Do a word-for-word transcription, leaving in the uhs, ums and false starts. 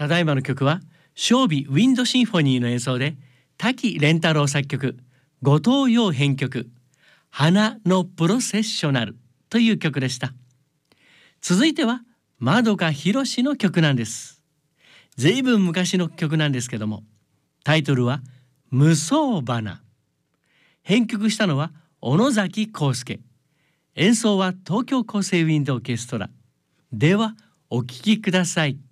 ただいまの曲は小美ウィンドシンフォニーの演奏で滝廉太郎作曲、後藤洋編曲、花のプロセッショナルという曲でした。続いてはまどかひろしの曲なんです。ずいぶん昔の曲なんですけども、タイトルは無双花。編曲したのは小野崎康介。演奏は東京高生ウィンドオーケストラ。ではお聴きください。